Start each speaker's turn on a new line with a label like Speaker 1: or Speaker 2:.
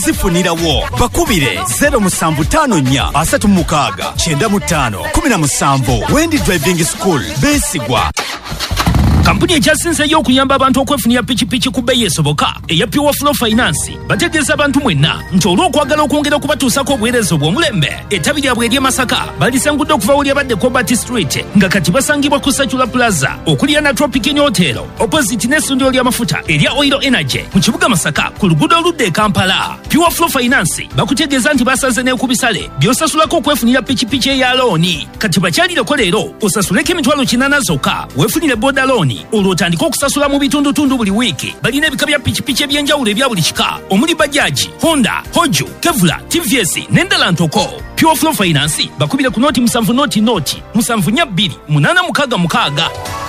Speaker 1: okuzifunirawo. Bakubire 0754 Wendy Driving School Besigwa.
Speaker 2: Kampuni ejasinze y'okuyamba abantu okwefunira pichipichi ku bbeeyi esoboka eya Pure Flow Finance bategeeza abantu mwenna nti olw'okwagala okwongera okubatuusako obuweereza obw'omulembe ettabi lyabwe ery'e Masaka balisangudde okuva wali abadde Cobalt Street nga kati basangibwa ku Secular Plaza okulya na Tropic Hotel opposite n'essundiro ly'amafuta erya Oil Energy mu kibuga Masaka ku luguudo oludda e Kampala. Pure Flow Finance bakutegeeza nti basaze n'ekubisale by'osasulako okwefunira pichipichi eya looni. Kati bakyalireko leero osasuleko emitwalo 800 zokka weefunire boda looni olw'otandika okusasula mu bitundutundu buli wiiki. Balina ebika bya pichipichi ebyenjawulo ebya buli kika omuli Bajaj, Honda, Hoju, Kevlar, TVS n'endala ntoko. Pure Flow Finance bakubire ku noti 7 noti 7 2 8 6 6.